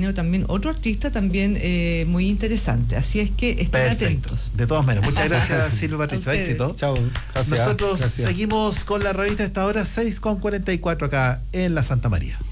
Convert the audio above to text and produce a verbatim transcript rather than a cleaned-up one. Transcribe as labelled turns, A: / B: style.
A: tenido también otro artista también eh, muy interesante. Así es que estén
B: Perfecto.
A: atentos.
B: De todas maneras, muchas gracias Silvia Patricio, éxito.
C: Chao. Gracias.
B: Nosotros
C: Gracias.
B: seguimos con la revista a esta hora, seis con cuarenta y cuatro acá en la Santa María.